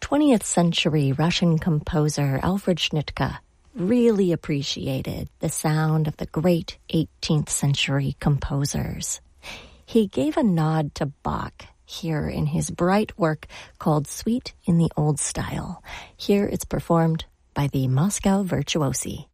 20th century Russian composer Alfred Schnittke really appreciated the sound of the great 18th century composers. He gave a nod to Bach here in his bright work called Suite in the Old Style. Here it's performed by the Moscow Virtuosi.